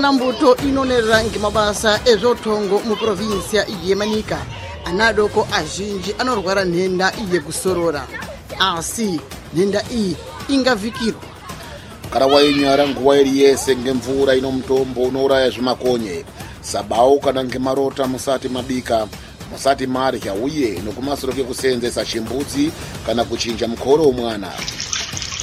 ana mbuto inonerera ng'emabasa ezvotongo mu provinsia yeManika anadoko azhinji anorwara nhenda yekusorora, asi nhenda iyi ingavikirwa kana wainyara nguva iri yese ngemvura ino mutombo unouraya zvimakonye. Sabau kana ngemarota musati mabika, musati marya uye nokumasoro kekuseenzesa chimbudzi kana kuchinja mukoro womwana.